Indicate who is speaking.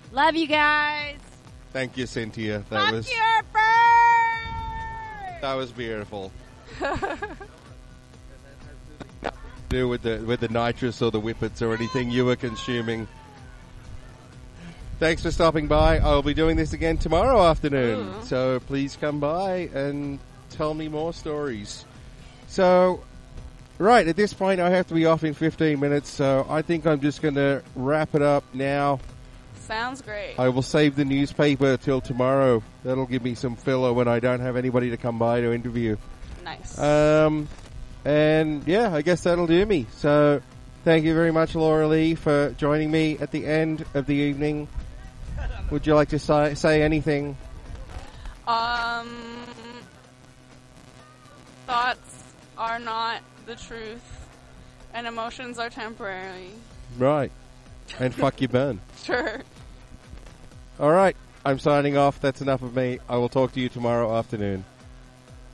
Speaker 1: Love you guys.
Speaker 2: Thank you, Cynthia.
Speaker 1: Fuck your
Speaker 2: That was beautiful. Do with the nitrous or the whippets or anything you were consuming. Thanks for stopping by. I'll be doing this again tomorrow afternoon.
Speaker 1: Ooh.
Speaker 2: So please come by and tell me more stories. So, right, at this point I have to be off in 15 minutes, so I think I'm just going to wrap it up now.
Speaker 3: Sounds great.
Speaker 2: I will save the newspaper till tomorrow. That'll give me some filler when I don't have anybody to come by to interview.
Speaker 3: Nice.
Speaker 2: And yeah, I guess that'll do me. So thank you very much, Laura Lee, for joining me at the end of the evening. Would you like to say anything?
Speaker 3: Thoughts are not the truth, and emotions are temporary.
Speaker 2: Right. And fuck you, burn.
Speaker 3: Sure.
Speaker 2: All right. I'm signing off. That's enough of me. I will talk to you tomorrow afternoon.